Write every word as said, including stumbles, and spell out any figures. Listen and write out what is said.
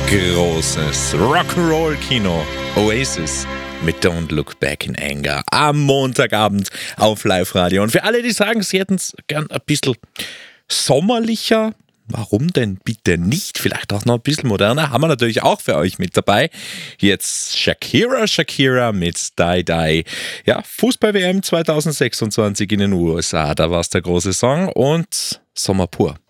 Großes Rock'n'Roll-Kino. Oasis mit Don't Look Back in Anger am Montagabend auf Live-Radio. Und für alle, die sagen, sie hätten es gern ein bisschen sommerlicher, warum denn bitte nicht? Vielleicht auch noch ein bisschen moderner, haben wir natürlich auch für euch mit dabei. Jetzt Shakira, Shakira mit Die Die. Ja, Fußball-W M zwanzig sechsundzwanzig in den U S A, da war es der große Song und Sommer pur.